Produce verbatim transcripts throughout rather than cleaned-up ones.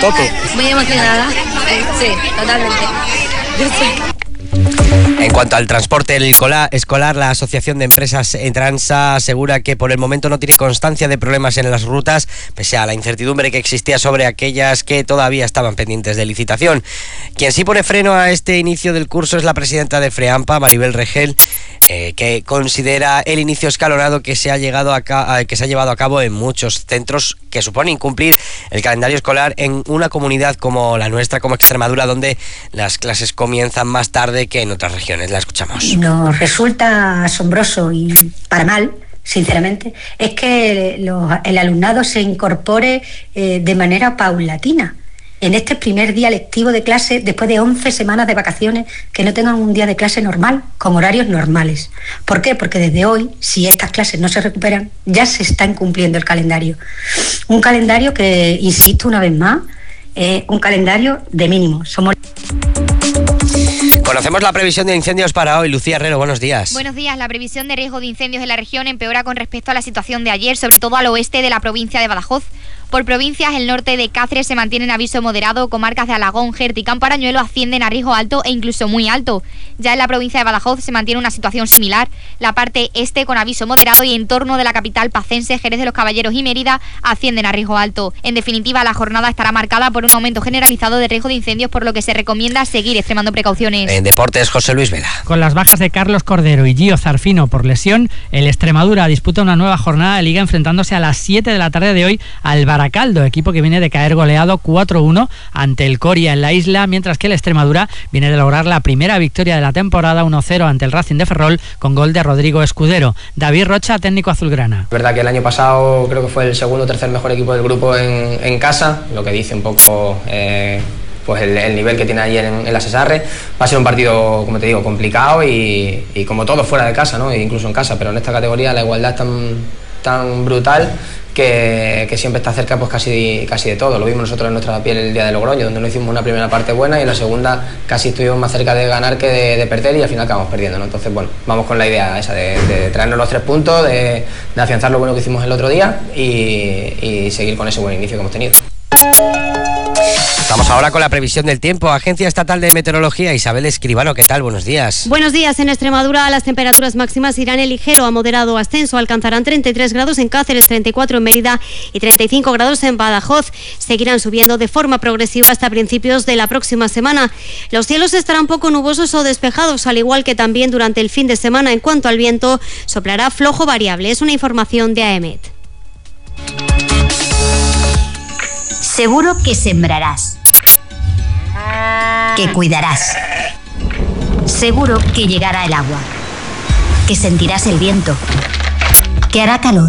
Toto. Muy emocionada. Sí, totalmente. Yo sé. En cuanto al transporte escolar, la Asociación de Empresas Entransa asegura que por el momento no tiene constancia de problemas en las rutas, pese a la incertidumbre que existía sobre aquellas que todavía estaban pendientes de licitación. Quien sí pone freno a este inicio del curso es la presidenta de FREAMPA, Maribel Regel, eh, que considera el inicio escalonado que se ha llegado a ca- que se ha llevado a cabo en muchos centros, que supone incumplir el calendario escolar en una comunidad como la nuestra, como Extremadura, donde las clases comienzan más tarde que en otras regiones. La escuchamos. Nos resulta asombroso y para mal, sinceramente, es que los, el alumnado se incorpore eh, de manera paulatina en este primer día lectivo de clase después de once semanas de vacaciones, que no tengan un día de clase normal, con horarios normales. ¿Por qué? Porque desde hoy, si estas clases no se recuperan, ya se está incumpliendo el calendario. Un calendario que, insisto una vez más, es un calendario de mínimos. Somos... Conocemos la previsión de incendios para hoy. Lucía Herrero, buenos días. Buenos días. La previsión de riesgo de incendios en la región empeora con respecto a la situación de ayer, sobre todo al oeste de la provincia de Badajoz. Por provincias, el norte de Cáceres se mantiene en aviso moderado, comarcas de Alagón, Jerti y Campo Arañuelo ascienden a riesgo alto e incluso muy alto. Ya en la provincia de Badajoz se mantiene una situación similar. La parte este con aviso moderado y en torno de la capital pacense, Jerez de los Caballeros y Mérida ascienden a riesgo alto. En definitiva, la jornada estará marcada por un aumento generalizado de riesgo de incendios, por lo que se recomienda seguir extremando precauciones. En deportes, José Luis Vela. Con las bajas de Carlos Cordero y Gio Zarfino por lesión, el Extremadura disputa una nueva jornada de liga enfrentándose a las siete de la tarde de hoy al Baracaldo, equipo que viene de caer goleado cuatro uno ante el Coria en la isla, mientras que el Extremadura viene de lograr la primera victoria de la temporada uno cero ante el Racing de Ferrol con gol de Rodrigo Escudero. David Rocha, técnico azulgrana. Es verdad que el año pasado creo que fue el segundo o tercer mejor equipo del grupo en, en casa, lo que dice un poco eh, pues el, el nivel que tiene ahí en, en la Cesarre. Va a ser un partido, como te digo, complicado y, y como todo fuera de casa, ¿no? E incluso en casa, pero en esta categoría la igualdad es tan, tan brutal Que, que siempre está cerca pues casi, casi de todo. Lo vimos nosotros en nuestra piel el día de Logroño, donde no hicimos una primera parte buena y en la segunda casi estuvimos más cerca de ganar que de, de perder y al final acabamos perdiendo, ¿no? Entonces, bueno, vamos con la idea esa de, de traernos los tres puntos, de, de afianzar lo bueno que hicimos el otro día y, y seguir con ese buen inicio que hemos tenido. Vamos ahora con la previsión del tiempo. Agencia Estatal de Meteorología, Isabel Escribano, ¿qué tal? Buenos días. Buenos días. En Extremadura las temperaturas máximas irán en ligero a moderado ascenso. Alcanzarán treinta y tres grados en Cáceres, treinta y cuatro en Mérida y treinta y cinco grados en Badajoz. Seguirán subiendo de forma progresiva hasta principios de la próxima semana. Los cielos estarán poco nubosos o despejados, al igual que también durante el fin de semana. En cuanto al viento, soplará flojo variable. Es una información de A E M E T. Seguro que sembrarás, que cuidarás. Seguro que llegará el agua, que sentirás el viento, que hará calor.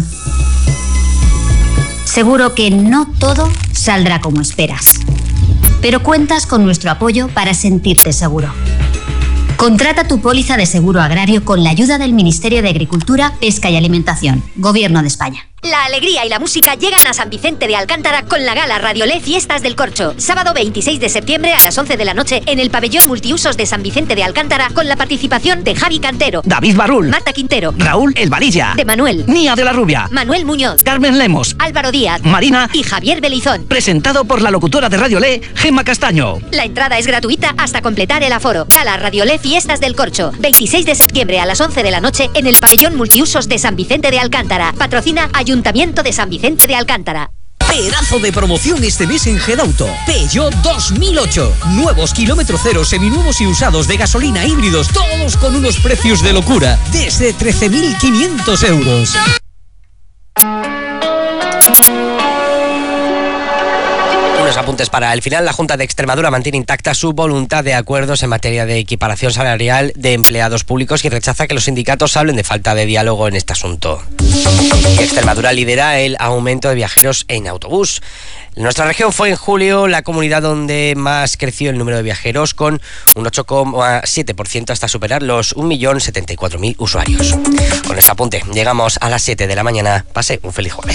Seguro que no todo saldrá como esperas, pero cuentas con nuestro apoyo para sentirte seguro. Contrata tu póliza de seguro agrario con la ayuda del Ministerio de Agricultura, Pesca y Alimentación, Gobierno de España. La alegría y la música llegan a San Vicente de Alcántara con la gala Radiolé Fiestas del Corcho. Sábado veintiséis de septiembre a las once de la noche en el pabellón multiusos de San Vicente de Alcántara con la participación de Javi Cantero, David Barrul, Marta Quintero, Raúl El Varilla, de Manuel, Nia de la Rubia, Manuel Muñoz, Carmen Lemos, Álvaro Díaz, Marina y Javier Belizón. Presentado por la locutora de Radiolé, Gemma Castaño. La entrada es gratuita hasta completar el aforo. Gala Radiolé Fiestas del Corcho. veintiséis de septiembre a las once de la noche en el pabellón multiusos de San Vicente de Alcántara. Patrocina Ayuntamiento de San Vicente de Alcántara. Pedazo de promoción este mes en Gedauto. Peugeot dos mil ocho. Nuevos kilómetro cero, seminuevos y usados de gasolina híbridos, todos con unos precios de locura, desde trece mil quinientos euros. Unos apuntes para el final. La Junta de Extremadura mantiene intacta su voluntad de acuerdos en materia de equiparación salarial de empleados públicos y rechaza que los sindicatos hablen de falta de diálogo en este asunto. Y Extremadura lidera el aumento de viajeros en autobús. Nuestra región fue en julio la comunidad donde más creció el número de viajeros, con un ocho coma siete por ciento hasta superar los un millón setenta y cuatro mil usuarios. Con este apunte llegamos a las siete de la mañana. Pase un feliz jueves.